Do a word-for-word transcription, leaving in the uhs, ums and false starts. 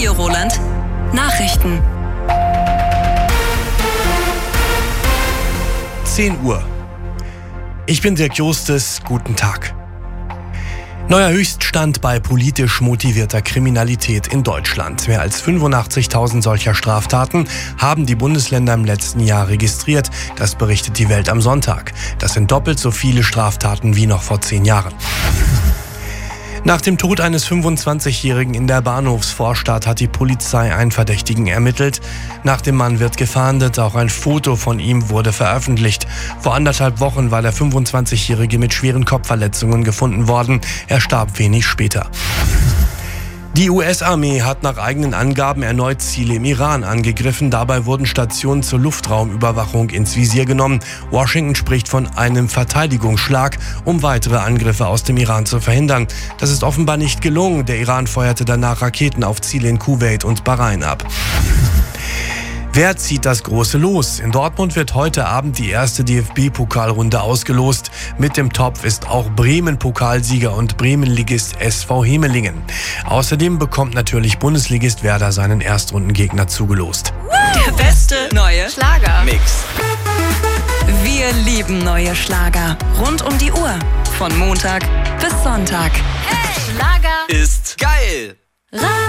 Radio Roland Nachrichten. zehn Uhr. Ich bin Dirk Justes. Guten Tag. Neuer Höchststand bei politisch motivierter Kriminalität in Deutschland. Mehr als fünfundachtzigtausend solcher Straftaten haben die Bundesländer im letzten Jahr registriert. Das berichtet die Welt am Sonntag. Das sind doppelt so viele Straftaten wie noch vor zehn Jahren. Nach dem Tod eines fünfundzwanzigjährigen in der Bahnhofsvorstadt hat die Polizei einen Verdächtigen ermittelt. Nach dem Mann wird gefahndet, auch ein Foto von ihm wurde veröffentlicht. Vor anderthalb Wochen war der fünfundzwanzigjährige mit schweren Kopfverletzungen gefunden worden. Er starb wenig später. Die U S-Armee hat nach eigenen Angaben erneut Ziele im Iran angegriffen. Dabei wurden Stationen zur Luftraumüberwachung ins Visier genommen. Washington spricht von einem Verteidigungsschlag, um weitere Angriffe aus dem Iran zu verhindern. Das ist offenbar nicht gelungen. Der Iran feuerte danach Raketen auf Ziele in Kuwait und Bahrain ab. Wer zieht das große Los? In Dortmund wird heute Abend die erste D F B-Pokalrunde ausgelost. Mit dem Topf ist auch Bremen-Pokalsieger und Bremen-Ligist S V Hemelingen. Außerdem bekommt natürlich Bundesligist Werder seinen Erstrundengegner zugelost. Der beste neue Schlager-Mix. Wir lieben neue Schlager. Rund um die Uhr. Von Montag bis Sonntag. Hey, Schlager ist geil.